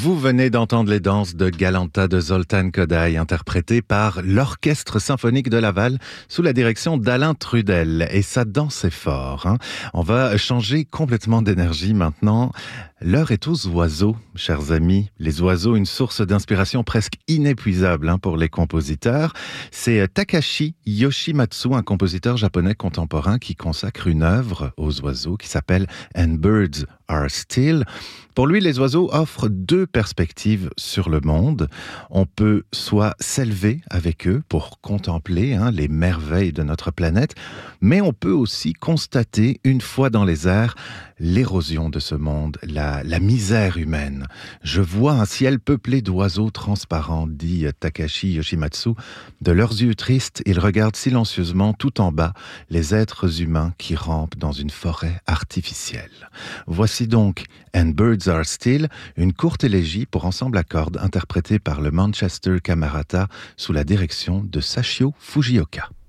Vous venez d'entendre les danses de Galanta de Zoltán Kodály, interprétées par l'Orchestre symphonique de Laval sous la direction d'Alain Trudel. Et ça dansait fort. On va changer complètement d'énergie maintenant. L'heure est aux oiseaux, chers amis. Les oiseaux, une source d'inspiration presque inépuisable pour les compositeurs. C'est Takashi Yoshimatsu, un compositeur japonais contemporain qui consacre une œuvre aux oiseaux qui s'appelle And Birds Are Still. Pour lui, les oiseaux offrent deux perspectives sur le monde. On peut soit s'élever avec eux pour contempler les merveilles de notre planète, mais on peut aussi constater, une fois dans les airs, l'érosion de ce monde, la misère humaine. Je vois un ciel peuplé d'oiseaux transparents, dit Takashi Yoshimatsu. De leurs yeux tristes, ils regardent silencieusement tout en bas les êtres humains qui rampent dans une forêt artificielle. Voici donc And Birds Are Still, une courte élégie pour ensemble à cordes interprétée par le Manchester Camerata sous la direction de Sachio Fujioka.